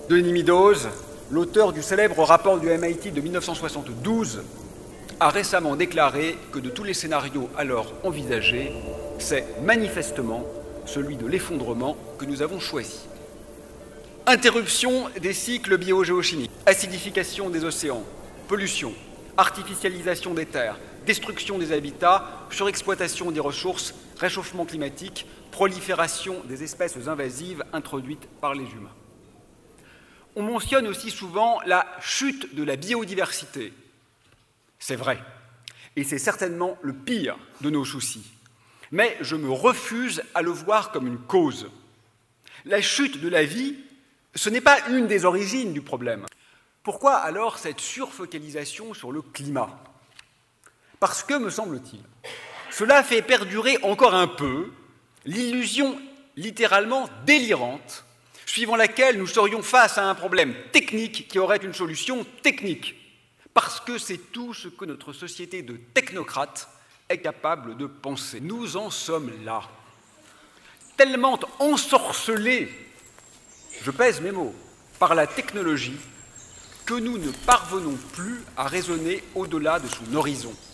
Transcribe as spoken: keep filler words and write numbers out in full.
Denis Meadows, l'auteur du célèbre rapport du M I T de mille neuf cent soixante-douze, a récemment déclaré que de tous les scénarios alors envisagés, c'est manifestement celui de l'effondrement que nous avons choisi. Interruption des cycles biogéochimiques, acidification des océans, pollution, artificialisation des terres, destruction des habitats, surexploitation des ressources, réchauffement climatique, prolifération des espèces invasives introduites par les humains. On mentionne aussi souvent la chute de la biodiversité. C'est vrai, et c'est certainement le pire de nos soucis. Mais je me refuse à le voir comme une cause. La chute de la vie, ce n'est pas une des origines du problème. Pourquoi alors cette surfocalisation sur le climat? Parce que, me semble-t-il, cela fait perdurer encore un peu l'illusion littéralement délirante suivant laquelle nous serions face à un problème technique qui aurait une solution technique, parce que c'est tout ce que notre société de technocrates est capable de penser. Nous en sommes là, tellement ensorcelés, je pèse mes mots, par la technologie, que nous ne parvenons plus à raisonner au-delà de son horizon.